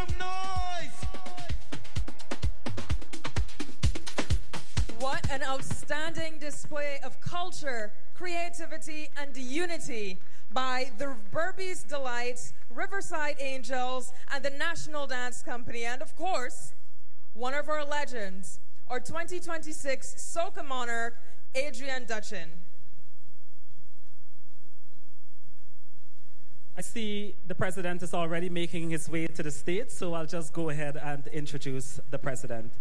some noise! What an outstanding display of culture, creativity, and unity by the Berbice Delights, Riverside Angels, and the National Dance Company. And of course, one of our legends, our 2026 Soca Monarch, Adrian Dutchin. I see the president is already making his way to the stage, so I'll just go ahead and introduce the president.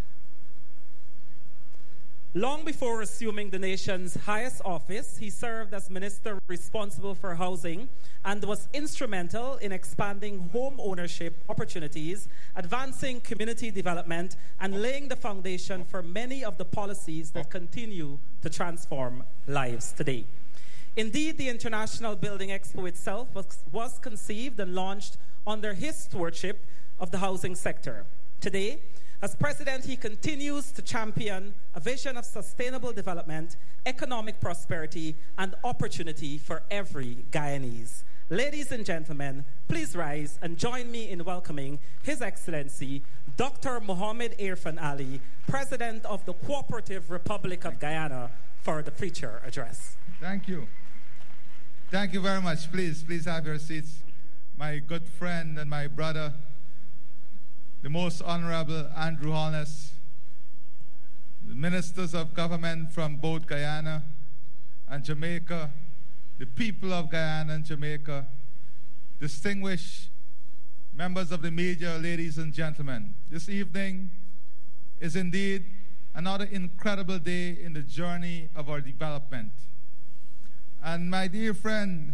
Long before assuming the nation's highest office, he served as minister responsible for housing and was instrumental in expanding home ownership opportunities, advancing community development, and laying the foundation for many of the policies that continue to transform lives today. Indeed, the International Building Expo itself was conceived and launched under his stewardship of the housing sector. Today, as president, he continues to champion a vision of sustainable development, economic prosperity, and opportunity for every Guyanese. Ladies and gentlemen, please rise and join me in welcoming His Excellency Dr. Mohamed Irfan Ali, President of the Cooperative Republic of Guyana, for the preacher address. Thank you. Thank you very much. Please have your seats. My good friend and my brother, the Most Honorable Andrew Holness, the ministers of government from both Guyana and Jamaica, the people of Guyana and Jamaica, distinguished members of the media, ladies and gentlemen. This evening is indeed another incredible day in the journey of our development. And my dear friend,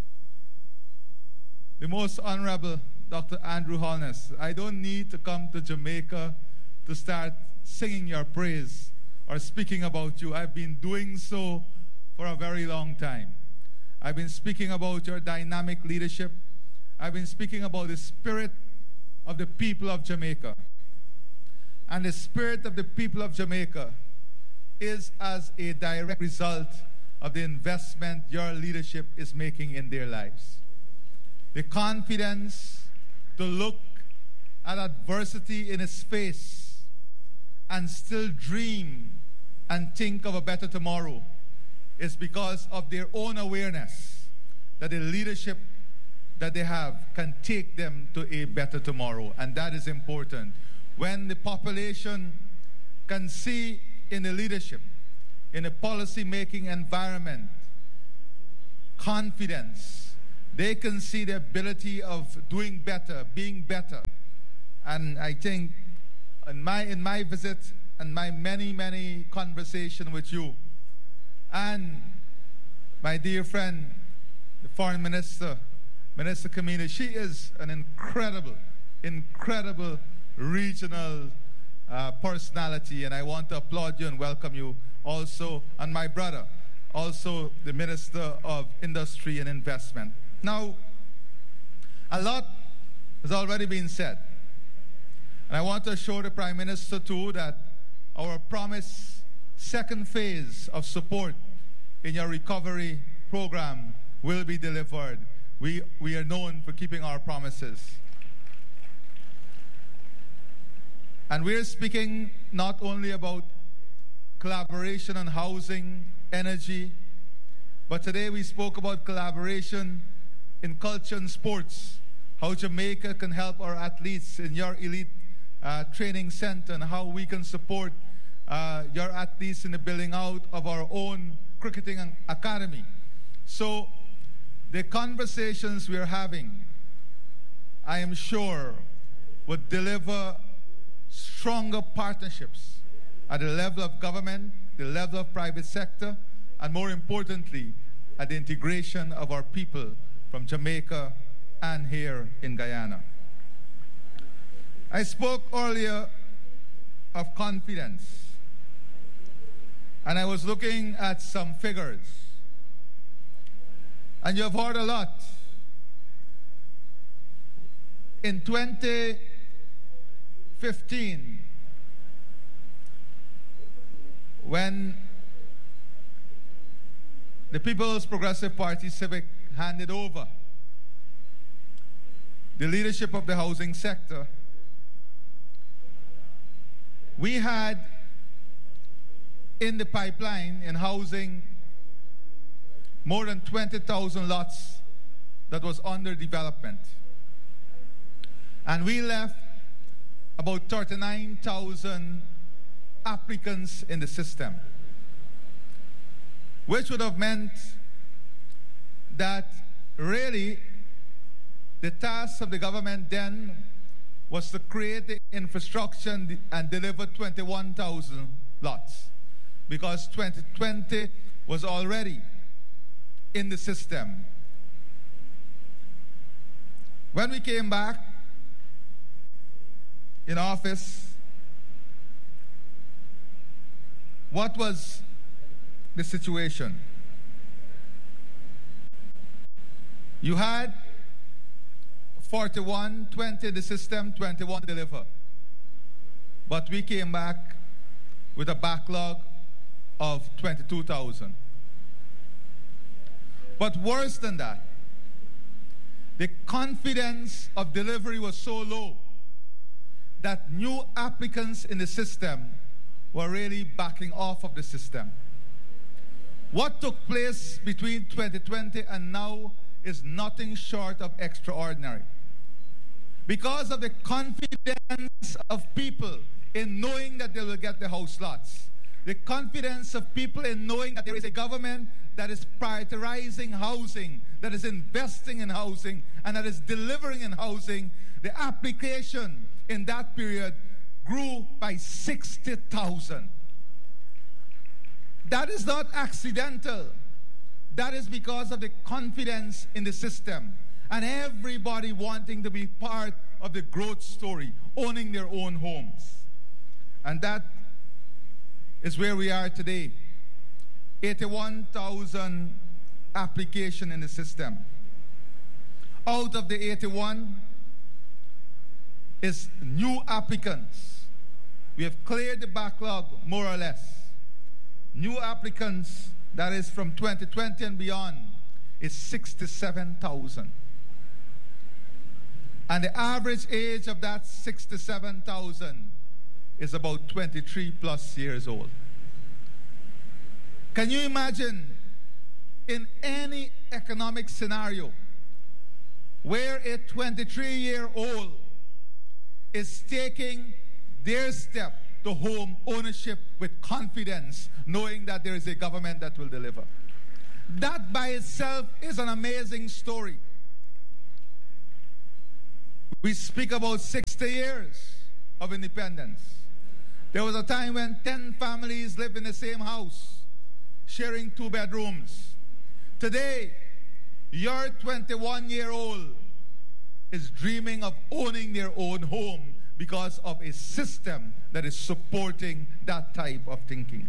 the Most Honorable Dr. Andrew Holness, I don't need to come to Jamaica to start singing your praise or speaking about you. I've been doing so for a very long time. I've been speaking about your dynamic leadership. I've been speaking about the spirit of the people of Jamaica. And the spirit of the people of Jamaica is as a direct result of the investment your leadership is making in their lives. The confidence to look at adversity in its face and still dream and think of a better tomorrow is because of their own awareness that the leadership that they have can take them to a better tomorrow. And that is important. When the population can see in the leadership, in a policy-making environment, confidence, they can see the ability of doing better, being better. And I think in my visit and my many conversation with you and my dear friend, the Foreign Minister, Minister Kamini, she is an incredible regional personality, and I want to applaud you and welcome you also, and my brother, also the Minister of Industry and Investment. Now, a lot has already been said, and I want to assure the Prime Minister too that our promised second phase of support in your recovery program will be delivered. We are known for keeping our promises. And we're speaking not only about collaboration on housing, energy, but today we spoke about collaboration in culture and sports, how Jamaica can help our athletes in your elite training center, and how we can support your athletes in the building out of our own cricketing academy. So the conversations we are having, I am sure, would deliver stronger partnerships at the level of government, the level of private sector, and more importantly, at the integration of our people from Jamaica and here in Guyana. I spoke earlier of confidence, and I was looking at some figures. And you have heard a lot. In 2015, when the People's Progressive Party Civic handed over the leadership of the housing sector, we had in the pipeline in housing more than 20,000 lots that was under development. And we left about 39,000 applicants in the system, which would have meant that really the task of the government then was to create the infrastructure and deliver 21,000 lots, because 2020 was already in the system. When we came back in office, what was the situation? You had 41, 20 the system, 21 deliver. But we came back with a backlog of 22,000. But worse than that, the confidence of delivery was so low that new applicants in the system were really backing off of the system. What took place between 2020 and now is nothing short of extraordinary. Because of the confidence of people in knowing that they will get the house lots, the confidence of people in knowing that there is a government that is prioritizing housing, that is investing in housing, and that is delivering in housing, the application in that period grew by 60,000. That is not accidental. That is because of the confidence in the system and everybody wanting to be part of the growth story, owning their own homes. And that is where we are today. 81,000 applications in the system. Out of the 81 is new applicants. We have cleared the backlog more or less. New applicants, that is from 2020 and beyond, is 67,000. And the average age of that 67,000 is about 23 plus years old. Can you imagine in any economic scenario where a 23-year-old is taking their step to home ownership with confidence, knowing that there is a government that will deliver? That by itself is an amazing story. We speak about 60 years of independence. There was a time when 10 families lived in the same house, sharing 2 bedrooms. Today, your 21-year-old is dreaming of owning their own home because of a system that is supporting that type of thinking.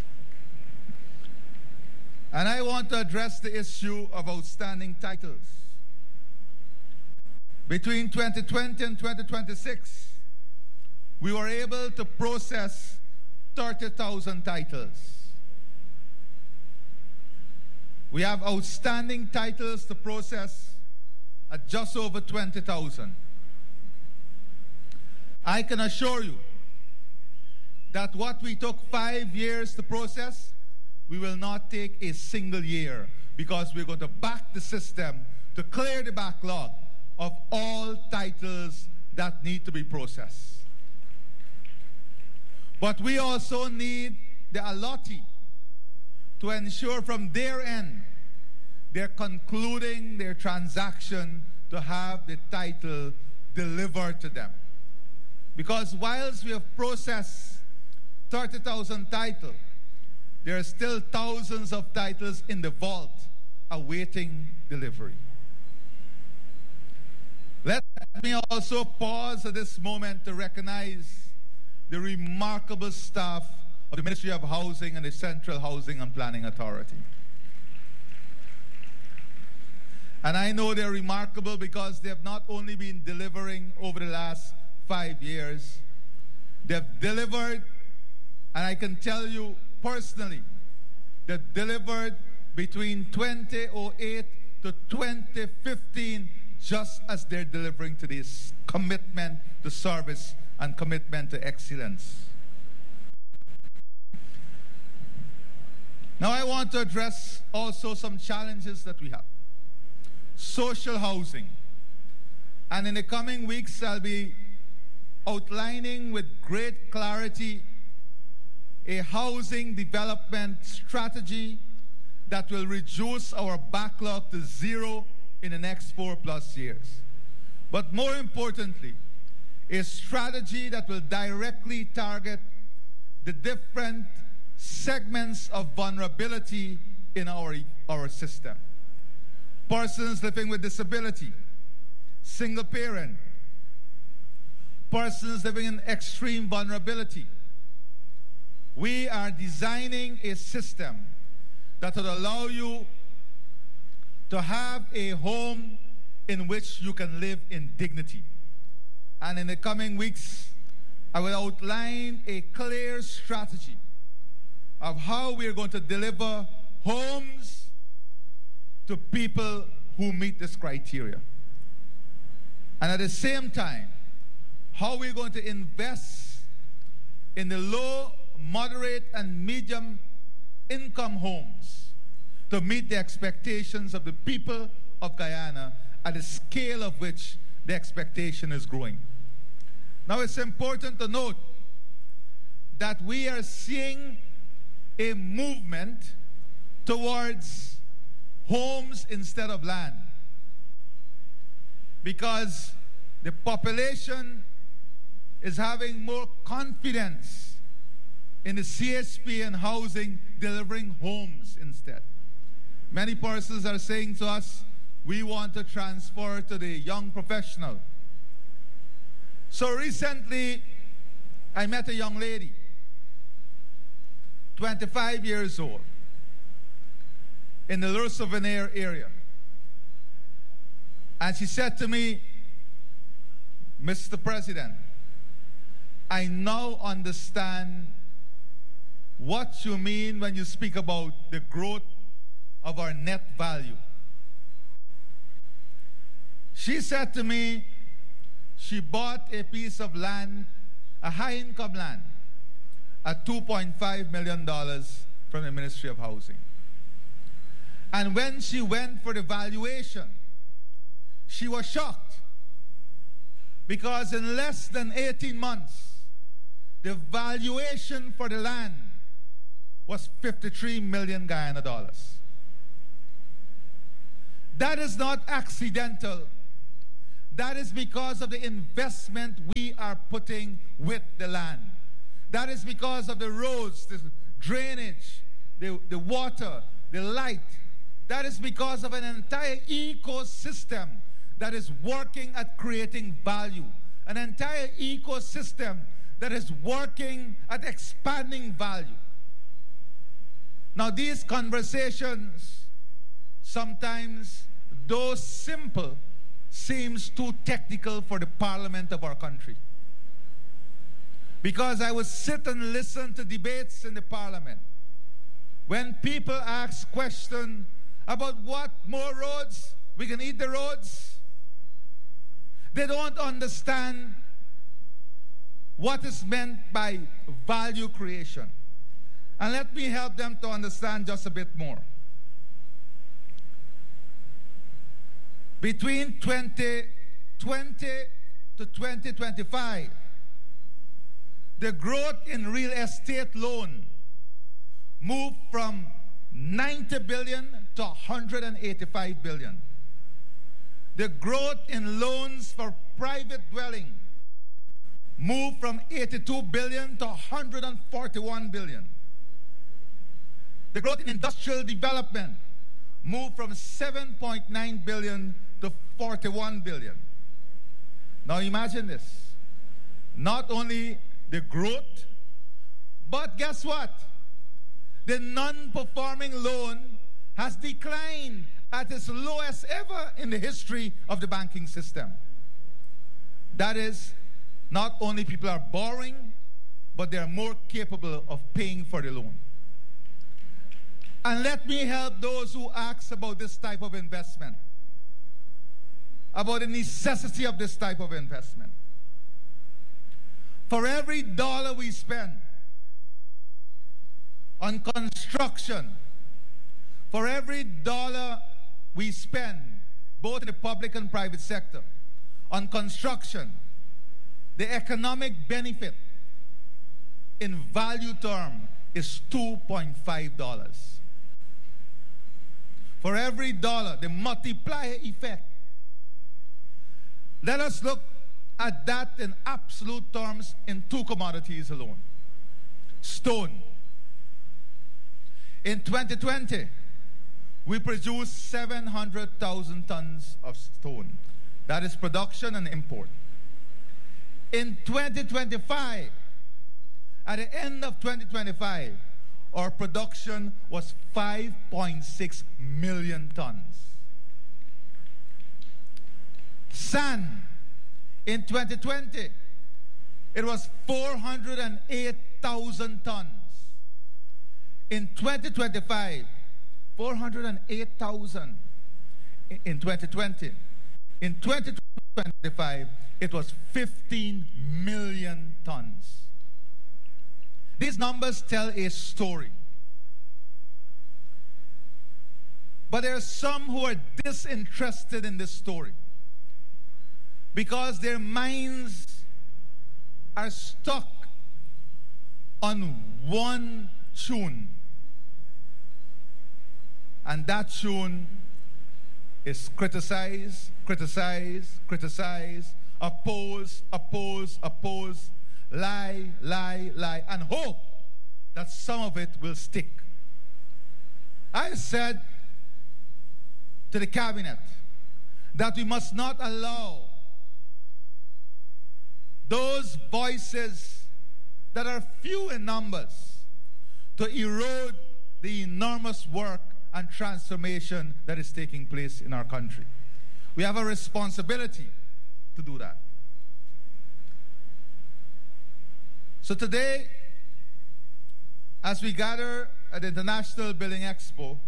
And I want to address the issue of outstanding titles. Between 2020 and 2026, we were able to process 30,000 titles. We have outstanding titles to process at just over 20,000. I can assure you that what we took 5 years to process, we will not take a single year, because we're going to back the system to clear the backlog of all titles that need to be processed. But we also need the allotee to ensure from their end they're concluding their transaction to have the title delivered to them. Because whilst we have processed 30,000 titles, there are still thousands of titles in the vault awaiting delivery. Let me also pause at this moment to recognize the remarkable staff of the Ministry of Housing and the Central Housing and Planning Authority. And I know they're remarkable because they have not only been delivering over the last 5 years, they've delivered, and I can tell you personally, they've delivered between 2008 to 2015 just as they're delivering to this commitment to service and commitment to excellence. Now I want to address also some challenges that we have. Social housing. And in the coming weeks, I'll be outlining with great clarity a housing development strategy that will reduce our backlog to zero in the next 4+ years. But more importantly, a strategy that will directly target the different segments of vulnerability in our system. Persons living with disability, single parent, persons living in extreme vulnerability. We are designing a system that will allow you to have a home in which you can live in dignity. And in the coming weeks, I will outline a clear strategy of how we are going to deliver homes to people who meet this criteria. And at the same time, how we're going to invest in the low, moderate, and medium income homes to meet the expectations of the people of Guyana at the scale of which the expectation is growing. Now it's important to note that we are seeing a movement towards homes instead of land, because the population is having more confidence in the CHP and housing delivering homes instead. Many persons are saying to us, we want to transfer to the young professional. So recently, I met a young lady, 25 years old, in the Le Souvenir area. And she said to me, Mr. President, I now understand what you mean when you speak about the growth of our net value. She said to me, she bought a piece of land, a high-income land, at $2.5 million from the Ministry of Housing. And when she went for the valuation, she was shocked, because in less than 18 months, the valuation for the land was 53 million Guyana dollars. That is not accidental. That is because of the investment we are putting with the land. That is because of the roads, the drainage, the water, the light. That is because of an entire ecosystem that is working at creating value. An entire ecosystem that is working at expanding value. Now, these conversations, sometimes, though simple, seems too technical for the parliament of our country. Because I would sit and listen to debates in the parliament when people ask questions about what more roads, we can eat the roads. They don't understand what is meant by value creation. And let me help them to understand just a bit more. Between 2020 to 2025, the growth in real estate loan moved from 90 billion to 185 billion. The growth in loans for private dwelling moved from 82 billion to 141 billion. The growth in industrial development moved from 7.9 billion to 41 billion. Now imagine this. Not only the growth, but guess what? The non-performing loan has declined at its lowest ever in the history of the banking system. That is, not only people are borrowing, but they are more capable of paying for the loan. And let me help those who ask about this type of investment. about the necessity of this type of investment. For every dollar we spend on construction, for every dollar we spend, both in the public and private sector, on construction, the economic benefit in value term is $2.5. For every dollar, the multiplier effect. Let us look at that in absolute terms in two commodities alone. Stone. In 2020, we produced 700,000 tons of stone. That is production and import. In 2025, at the end of 2025, our production was 5.6 million tons. Sand, in 2020, it was 408,000 tons. In 2025, 408,000 in 2020. In 2025, it was 15 million tons. These numbers tell a story. But there are some who are disinterested in this story because their minds are stuck on one tune. And that tune is criticize, criticize, criticize, oppose, oppose, oppose, lie, lie, lie, and hope that some of it will stick. I said to the cabinet that we must not allow those voices that are few in numbers to erode the enormous work and transformation that is taking place in our country. We have a responsibility to do that. So today, as we gather at the International Building Expo,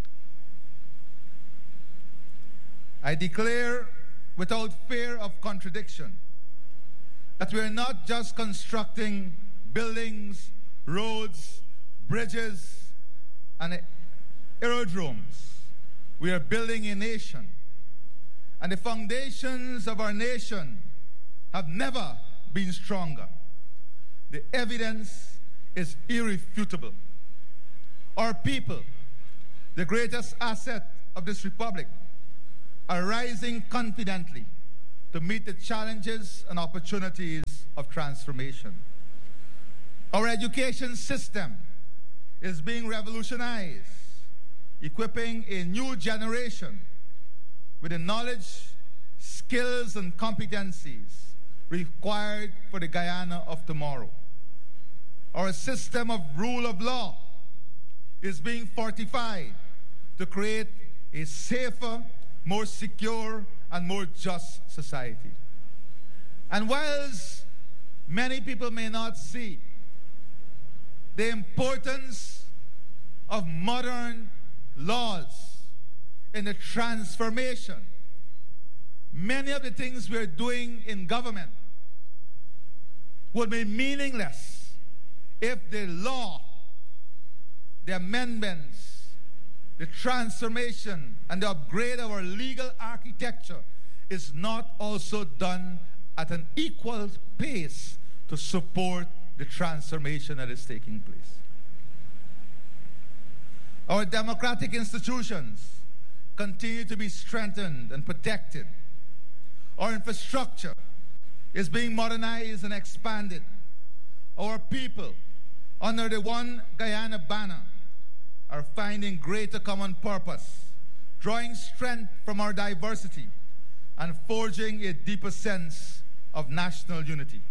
I declare without fear of contradiction that we are not just constructing buildings, roads, bridges, and aerodromes. We are building a nation. And the foundations of our nation have never been stronger. The evidence is irrefutable. Our people, the greatest asset of this republic, are rising confidently to meet the challenges and opportunities of transformation. Our education system is being revolutionized, equipping a new generation with the knowledge, skills, and competencies required for the Guyana of tomorrow. Our system of rule of law is being fortified to create a safer, more secure, and more just society. And whilst many people may not see the importance of modern laws in the transformation, many of the things we are doing in government would be meaningless if the law, the amendments, the transformation, and the upgrade of our legal architecture is not also done at an equal pace to support the transformation that is taking place. Our democratic institutions continue to be strengthened and protected. Our infrastructure is being modernized and expanded. Our people, under the One Guyana banner, are finding greater common purpose, drawing strength from our diversity, and forging a deeper sense of national unity.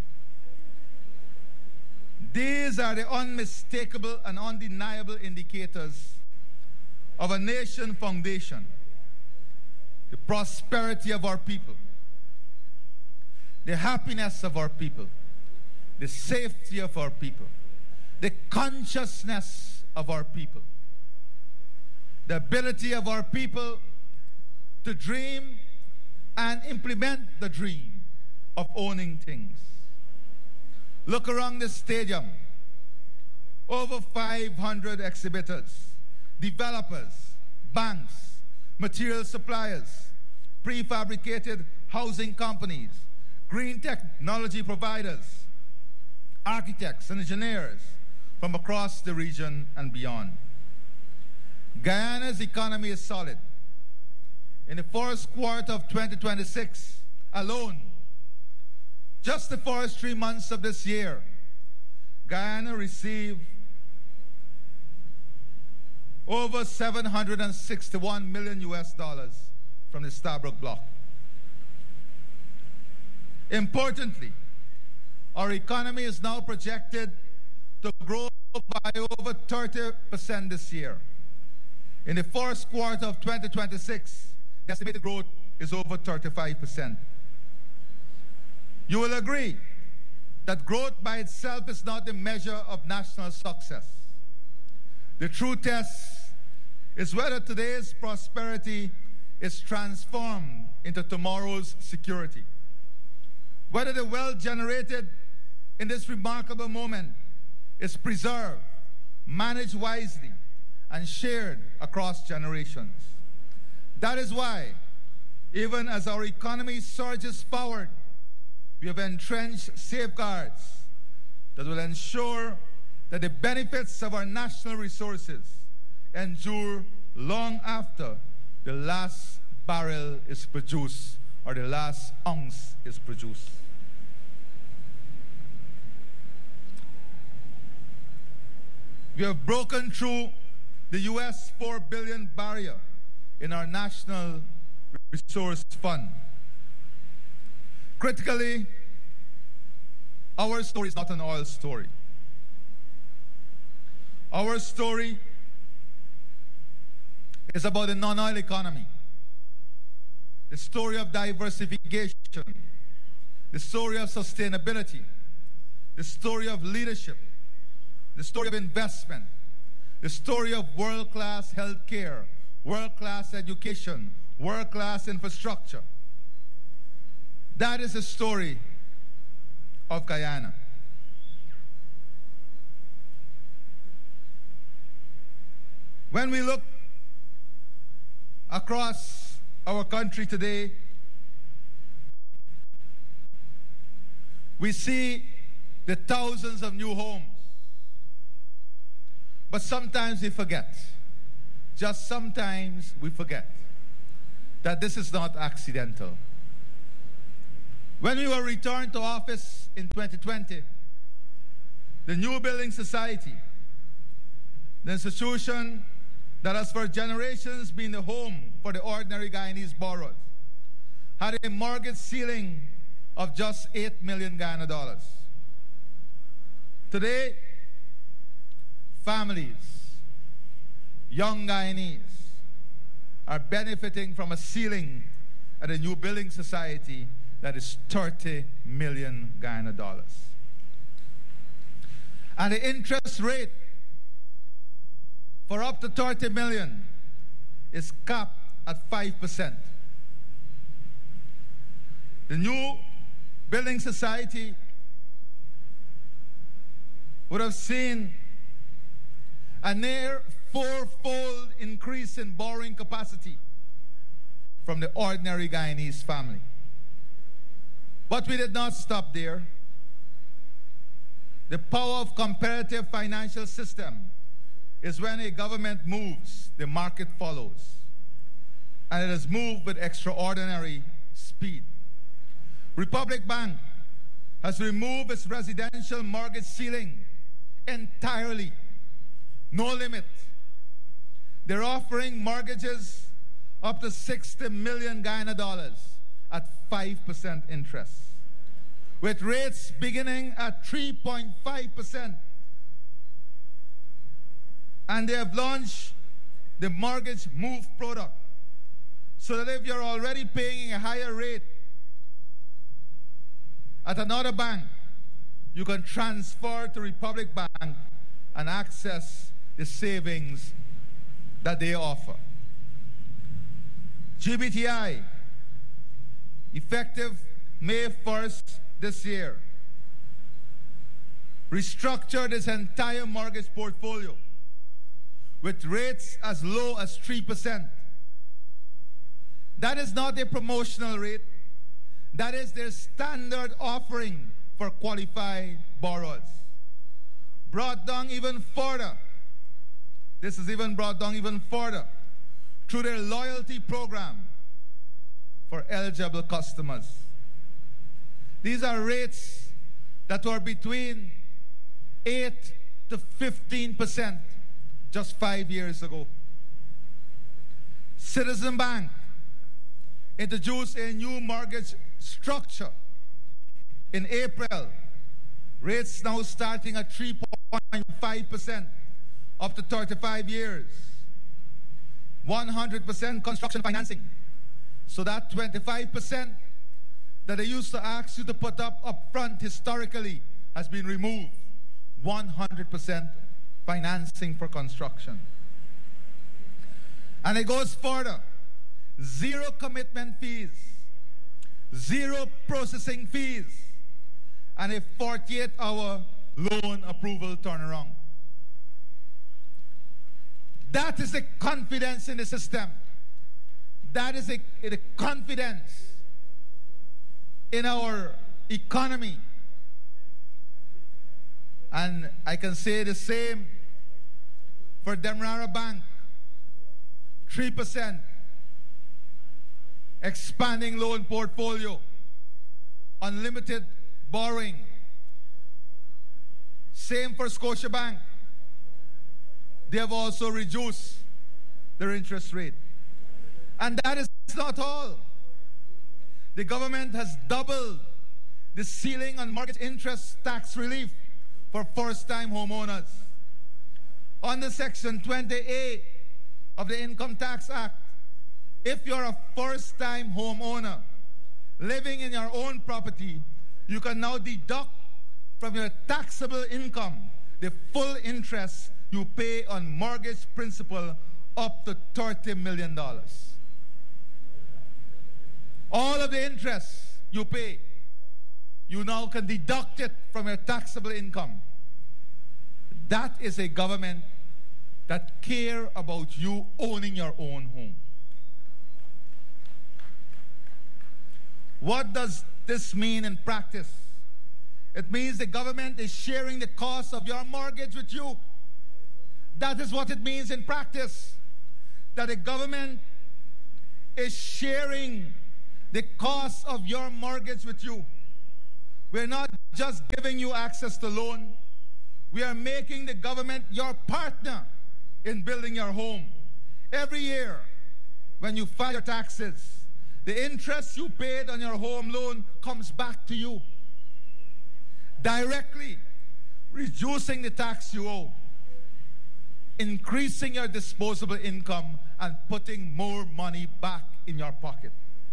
These are the unmistakable and undeniable indicators of a nation foundation, the prosperity of our people, the happiness of our people, the safety of our people, the consciousness of our people, the ability of our people to dream and implement the dream of owning things. Look around the stadium. Over 500 exhibitors, developers, banks, material suppliers, prefabricated housing companies, green technology providers, architects and engineers from across the region and beyond. Guyana's economy is solid. In the first quarter of 2026 alone, just the first 3 months of this year, Guyana received over $761 million from the Stabroek Bloc. Importantly, our economy is now projected to grow by over 30% this year. In the first quarter of 2026, the estimated growth is over 35%. You will agree that growth by itself is not the measure of national success. The true test is whether today's prosperity is transformed into tomorrow's security. Whether the wealth generated in this remarkable moment is preserved, managed wisely, and shared across generations. That is why, even as our economy surges forward, we have entrenched safeguards that will ensure that the benefits of our national resources endure long after the last barrel is produced or the last ounce is produced. We have broken through the US $4 billion barrier in our National Resource Fund. Critically, our story is not an oil story. Our story is about the non-oil economy, the story of diversification, the story of sustainability, the story of leadership, the story of investment, the story of world-class healthcare, world-class education, world-class infrastructure. That is the story of Guyana. When we look across our country today, we see the thousands of new homes. But sometimes we forget, just sometimes we forget, that this is not accidental. When we were returned to office in 2020, the New Building Society, the institution that has for generations been the home for the ordinary Guyanese borrowers, had a mortgage ceiling of just $8 million Guyana dollars. Today, families, young Guyanese, are benefiting from a ceiling at the New Building Society that is 30 million Guyana dollars. And the interest rate for up to 30 million is capped at 5%. The New Building Society would have seen a near fourfold increase in borrowing capacity from the ordinary Guyanese family. But we did not stop there. The power of comparative financial system is when a government moves, the market follows. And it has moved with extraordinary speed. Republic Bank has removed its residential mortgage ceiling entirely. No limit. They're offering mortgages up to 60 million Guyana dollars at 5% interest, with rates beginning at 3.5%. And they have launched the Mortgage Move product, so that if you're already paying a higher rate at another bank, you can transfer to Republic Bank and access the savings that they offer. GBTI effective May 1st this year, restructured its entire mortgage portfolio with rates as low as 3%. That is not a promotional rate. That is their standard offering for qualified borrowers. Brought down even further. This is even brought down even further through their loyalty program for eligible customers. These are rates that were between 8 to 15% just 5 years ago. Citizen Bank introduced a new mortgage structure in April. Rates now starting at 3.5% up to 35 years. 100% construction financing. So that 25% that they used to ask you to put up front historically has been removed. 100% financing for construction. And it goes further. Zero commitment fees, zero processing fees, and a 48-hour loan approval turnaround. That is the confidence in the system. That is the confidence in our economy. And I can say the same for Demerara Bank. 3%. Expanding loan portfolio. Unlimited borrowing. Same for Scotiabank. They have also reduced their interest rate. And that is not all. The government has doubled the ceiling on mortgage interest tax relief for first-time homeowners. Under Section 20A of the Income Tax Act, if you're a first-time homeowner living in your own property, you can now deduct from your taxable income the full interest you pay on mortgage principal up to $30 million. All of the interest you pay, you now can deduct it from your taxable income. That is a government that cares about you owning your own home. What does this mean in practice? It means the government is sharing the cost of your mortgage with you. That is what it means in practice. That the government is sharing the cost of your mortgage with you. We're not just giving you access to loan. We are making the government your partner in building your home. Every year, when you file your taxes, the interest you paid on your home loan comes back to you directly, reducing the tax you owe, increasing your disposable income, and putting more money back in your pocket.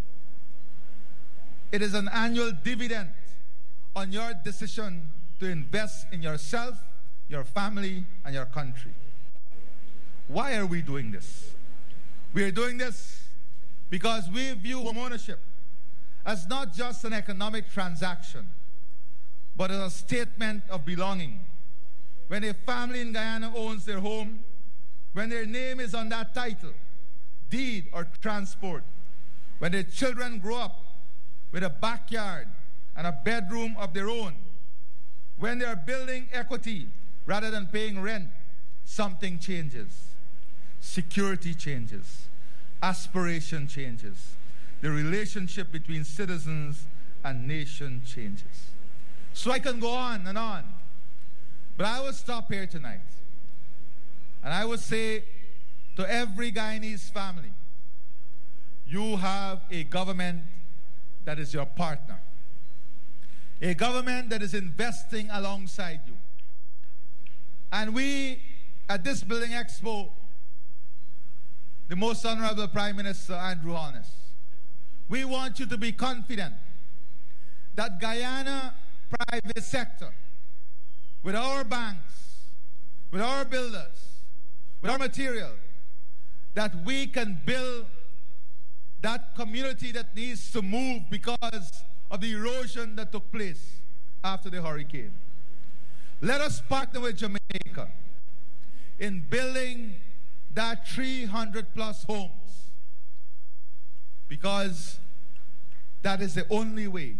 It is an annual dividend on your decision to invest in yourself, your family, and your country. Why are we doing this? We are doing this because we view homeownership as not just an economic transaction, but as a statement of belonging. When a family in Guyana owns their home, when their name is on that title, deed, or transport, when their children grow up with a backyard and a bedroom of their own, when they are building equity rather than paying rent, something changes. Security changes. Aspiration changes. The relationship between citizens and nation changes. So I can go on and on. But I will stop here tonight. And I would say to every Guyanese family, you have a government that is your partner. A government that is investing alongside you. And we, at this Building Expo, the Most Honorable Prime Minister Andrew Holness, we want you to be confident that Guyana private sector, with our banks, with our builders, with our material, that we can build that community that needs to move because of the erosion that took place after the hurricane. Let us partner with Jamaica in building that 300 plus homes, because that is the only way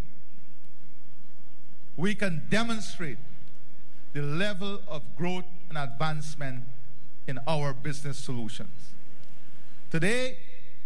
we can demonstrate the level of growth and advancement in our business solutions. Today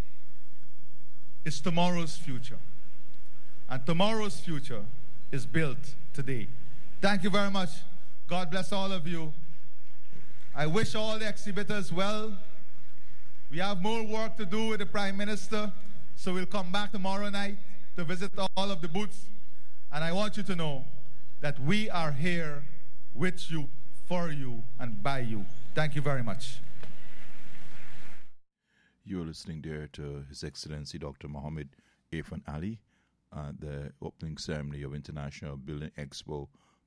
is tomorrow's future, and tomorrow's future is built today. Thank you very much. God bless all of you. I wish all the exhibitors well. We have more work to do with the Prime Minister, so we'll come back tomorrow night to visit all of the booths. And I want you to know that we are here with you, for you, and by you. Thank you very much. You're listening there to His Excellency Dr. Mohammed Irfan Ali at the opening ceremony of International Building Expo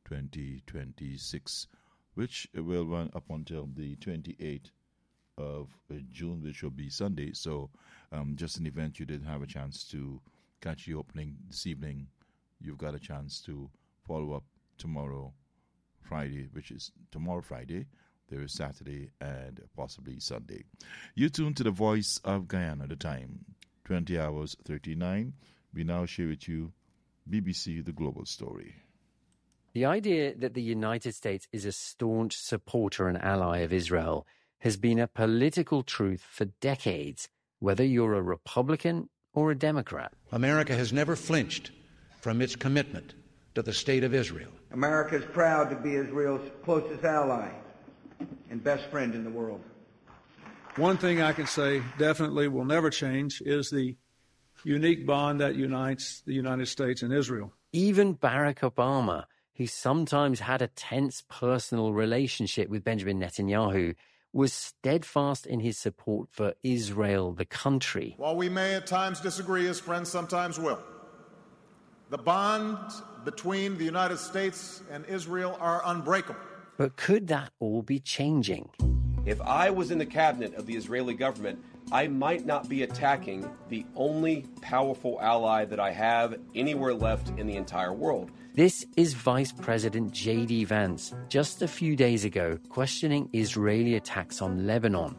2026, which will run up until the 28th of June, which will be Sunday. So just an event you didn't have a chance to catch the opening this evening. You've got a chance to follow up tomorrow, Friday, which is tomorrow, Friday. There is Saturday and possibly Sunday. You tune to the Voice of Guyana. The time, 20 hours 39. We now share with you BBC The Global Story. The idea that the United States is a staunch supporter and ally of Israel has been a political truth for decades, whether you're a Republican or a Democrat. America has never flinched from its commitment to the State of Israel. America is proud to be Israel's closest ally and best friend in the world. One thing I can say definitely will never change is the unique bond that unites the United States and Israel. Even Barack Obama, who sometimes had a tense personal relationship with Benjamin Netanyahu, was steadfast in his support for Israel, the country. While we may at times disagree, as friends sometimes will, the bonds between the United States and Israel are unbreakable. But could that all be changing? If I was in the cabinet of the Israeli government, I might not be attacking the only powerful ally that I have anywhere left in the entire world. This is Vice President J.D. Vance, just a few days ago, questioning Israeli attacks on Lebanon,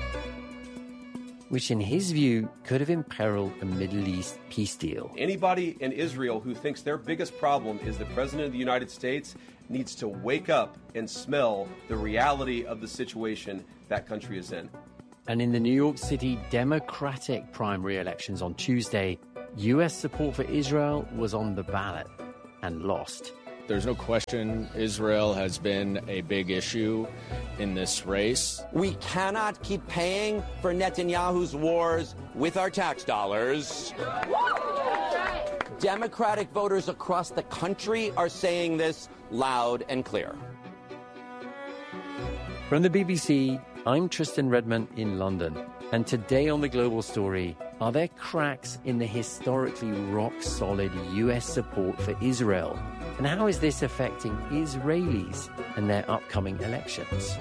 which in his view could have imperiled a Middle East peace deal. Anybody in Israel who thinks their biggest problem is the President of the United States needs to wake up and smell the reality of the situation that country is in. And in the New York City Democratic primary elections on Tuesday, U.S. support for Israel was on the ballot and lost. There's no question Israel has been a big issue in this race. We cannot keep paying for Netanyahu's wars with our tax dollars. Democratic voters across the country are saying this loud and clear. From the BBC, I'm Tristan Redmond in London. And today on The Global Story, are there cracks in the historically rock-solid U.S. support for Israel? And how is this affecting Israelis and their upcoming elections?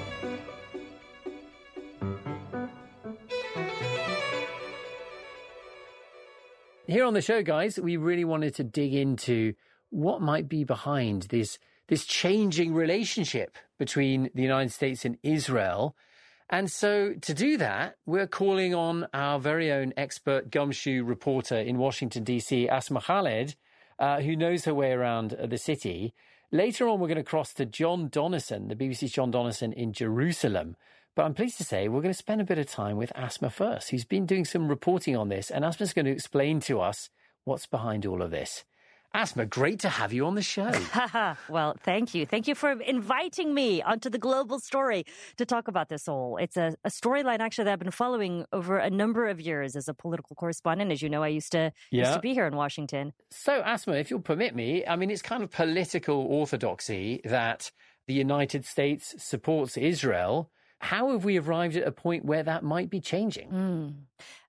Here on the show, guys, we really wanted to dig into what might be behind this changing relationship between the United States and Israel. And so to do that, we're calling on our very own expert gumshoe reporter in Washington, D.C., Asma Khaled, who knows her way around the city. Later on, we're going to cross to John Donnison, the BBC's John Donnison in Jerusalem. But I'm pleased to say we're going to spend a bit of time with Asma first, who's been doing some reporting on this. And Asma's going to explain to us what's behind all of this. Asma, great to have you on the show. Well, thank you. Thank you for inviting me onto The Global Story to talk about this all. It's a storyline, actually, that I've been following over a number of years as a political correspondent. As you know, I used to be here in Washington. So, Asma, if you'll permit me, I mean, it's kind of political orthodoxy that the United States supports Israel. How have we arrived at a point where that might be changing?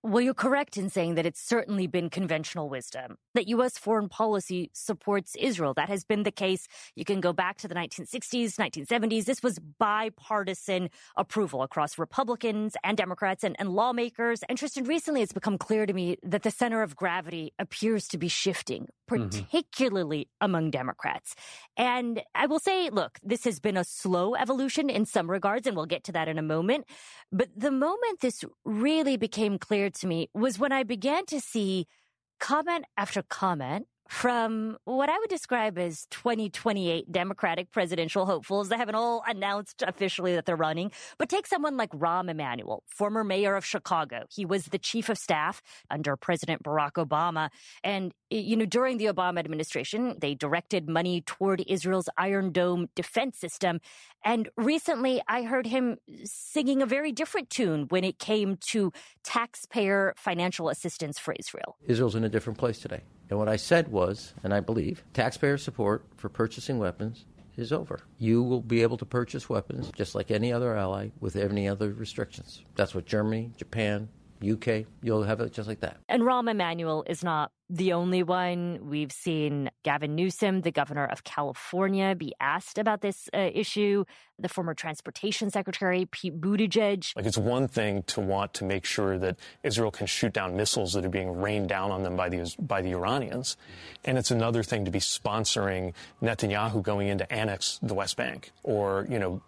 Well, you're correct in saying that it's certainly been conventional wisdom that U.S. foreign policy supports Israel. That has been the case. You can go back to the 1960s, 1970s. This was bipartisan approval across Republicans and Democrats and lawmakers. And Tristan, recently it's become clear to me that the center of gravity appears to be shifting, particularly among Democrats. And I will say, look, this has been a slow evolution in some regards, and we'll get to that in a moment. But the moment this really became clear to me was when I began to see comment after comment from what I would describe as 2028 Democratic presidential hopefuls. They haven't all announced officially that they're running. But take someone like Rahm Emanuel, former mayor of Chicago. He was the chief of staff under President Barack Obama. And, during the Obama administration, they directed money toward Israel's Iron Dome defense system. And recently, I heard him singing a very different tune when it came to taxpayer financial assistance for Israel. Israel's in a different place today. And what I said was, and I believe, taxpayer support for purchasing weapons is over. You will be able to purchase weapons just like any other ally with any other restrictions. That's what Germany, Japan, UK, you'll have it just like that. And Rahm Emanuel is not the only one. We've seen Gavin Newsom, the governor of California, be asked about this issue. The former transportation secretary, Pete Buttigieg. It's one thing to want to make sure that Israel can shoot down missiles that are being rained down on them by the Iranians. And it's another thing to be sponsoring Netanyahu going in to annex the West Bank or,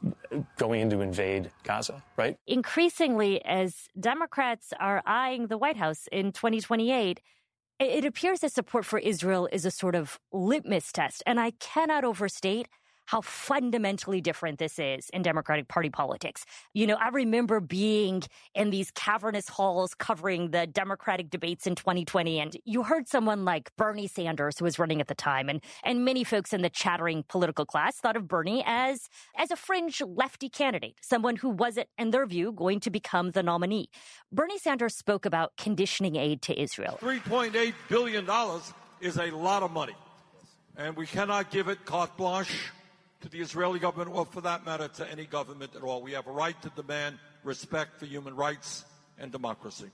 going in to invade Gaza, right? Increasingly, as Democrats are eyeing the White House in 2028, it appears that support for Israel is a sort of litmus test. And I cannot overstate how fundamentally different this is in Democratic Party politics. I remember being in these cavernous halls covering the Democratic debates in 2020, and you heard someone like Bernie Sanders, who was running at the time, and many folks in the chattering political class thought of Bernie as a fringe lefty candidate, someone who wasn't, in their view, going to become the nominee. Bernie Sanders spoke about conditioning aid to Israel. $3.8 billion is a lot of money, and we cannot give it carte blanche to the Israeli government, or for that matter, to any government at all. We have a right to demand respect for human rights and democracy.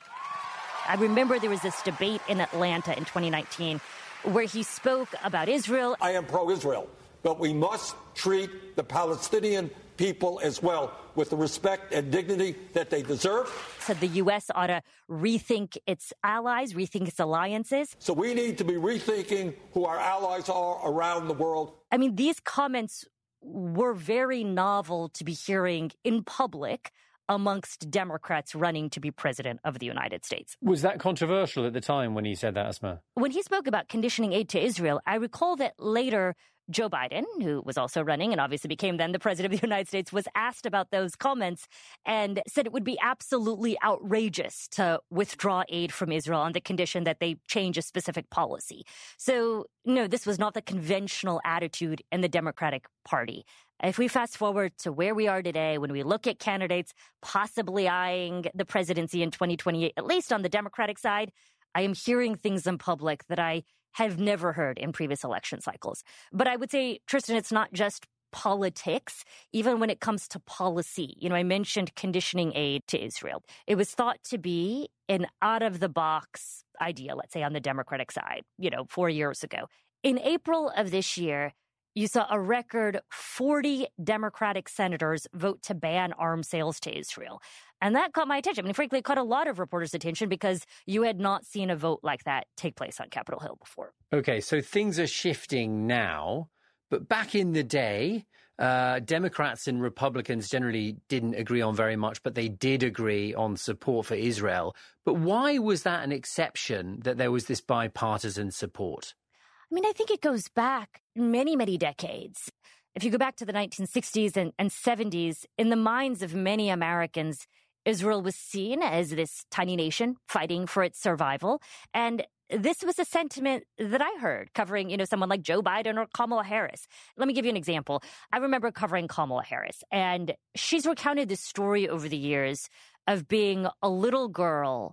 I remember there was this debate in Atlanta in 2019 where he spoke about Israel. I am pro-Israel, but we must treat the Palestinian people as well with the respect and dignity that they deserve. Said the U.S. ought to rethink its allies, rethink its alliances. So we need to be rethinking who our allies are around the world. I mean, these comments were very novel to be hearing in public amongst Democrats running to be president of the United States. Was that controversial at the time when he said that, Asma? When he spoke about conditioning aid to Israel, I recall that later Joe Biden, who was also running and obviously became then the president of the United States, was asked about those comments and said it would be absolutely outrageous to withdraw aid from Israel on the condition that they change a specific policy. So, no, this was not the conventional attitude in the Democratic Party. If we fast forward to where we are today, when we look at candidates possibly eyeing the presidency in 2028, at least on the Democratic side, I am hearing things in public that I have never heard in previous election cycles. But I would say, Tristan, it's not just politics, even when it comes to policy. I mentioned conditioning aid to Israel. It was thought to be an out-of-the-box idea, let's say, on the Democratic side, 4 years ago. In April of this year, you saw a record 40 Democratic senators vote to ban arms sales to Israel. And that caught my attention. Frankly, it caught a lot of reporters' attention because you had not seen a vote like that take place on Capitol Hill before. Okay, so things are shifting now. But back in the day, Democrats and Republicans generally didn't agree on very much, but they did agree on support for Israel. But why was that an exception, that there was this bipartisan support? I think it goes back many, many decades. If you go back to the 1960s and 70s, in the minds of many Americans, Israel was seen as this tiny nation fighting for its survival. And this was a sentiment that I heard covering, someone like Joe Biden or Kamala Harris. Let me give you an example. I remember covering Kamala Harris, and she's recounted this story over the years of being a little girl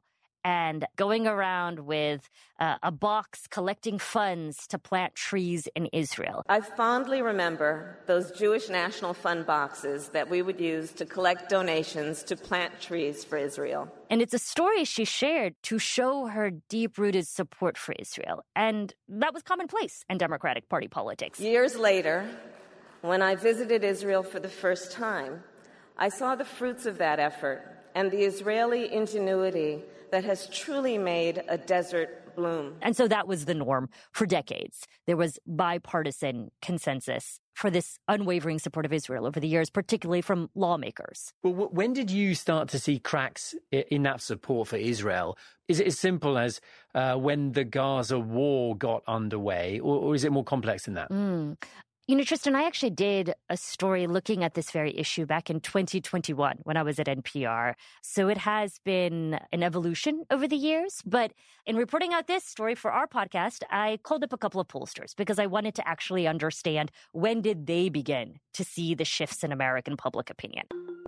and going around with a box collecting funds to plant trees in Israel. I fondly remember those Jewish National Fund boxes that we would use to collect donations to plant trees for Israel. And it's a story she shared to show her deep-rooted support for Israel. And that was commonplace in Democratic Party politics. Years later, when I visited Israel for the first time, I saw the fruits of that effort and the Israeli ingenuity that has truly made a desert bloom. And so that was the norm for decades. There was bipartisan consensus for this unwavering support of Israel over the years, particularly from lawmakers. Well, when did you start to see cracks in that support for Israel? Is it as simple as when the Gaza war got underway, or is it more complex than that? You know, Tristan, I actually did a story looking at this very issue back in 2021 when I was at NPR. So it has been an evolution over the years. But in reporting out this story for our podcast, I called up a couple of pollsters because I wanted to actually understand when did they begin to see the shifts in American public opinion.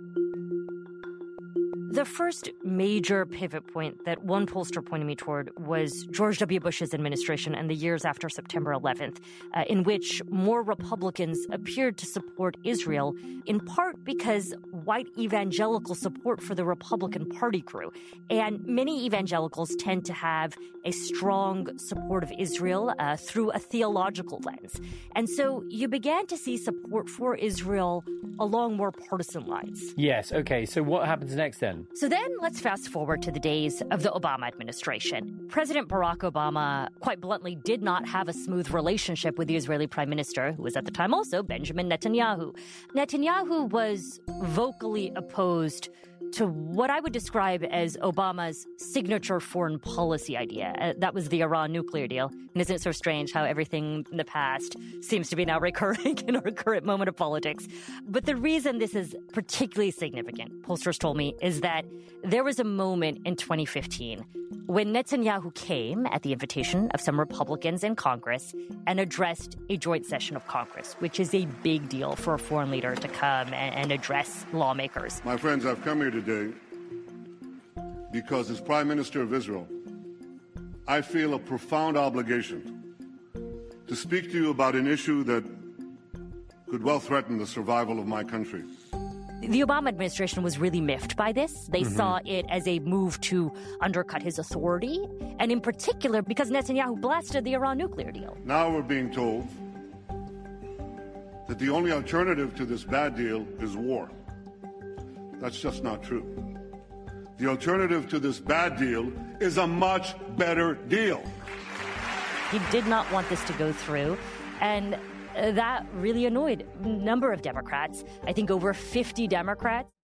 The first major pivot point that one pollster pointed me toward was George W. Bush's administration and the years after September 11th, in which more Republicans appeared to support Israel, in part because white evangelical support for the Republican Party grew. And many evangelicals tend to have a strong support of Israel through a theological lens. And so you began to see support for Israel along more partisan lines. Yes, okay. So what happens next then? So then let's fast forward to the days of the Obama administration. President Barack Obama, quite bluntly, did not have a smooth relationship with the Israeli prime minister, who was at the time also Benjamin Netanyahu. Netanyahu was vocally opposed to what I would describe as Obama's signature foreign policy idea. That was the Iran nuclear deal. And isn't it so strange how everything in the past seems to be now recurring in our current moment of politics? But the reason this is particularly significant, pollsters told me, is that there was a moment in 2015 when Netanyahu came at the invitation of some Republicans in Congress and addressed a joint session of Congress, which is a big deal for a foreign leader to come and address lawmakers. My friends, I've come here today because as Prime Minister of Israel, I feel a profound obligation to speak to you about an issue that could well threaten the survival of my country. The Obama administration was really miffed by this. They saw it as a move to undercut his authority, and in particular because Netanyahu blasted the Iran nuclear deal. Now we're being told that the only alternative to this bad deal is war. That's just not true. The alternative to this bad deal is a much better deal. He did not want this to go through, and that really annoyed a number of Democrats. I think over 50 Democrats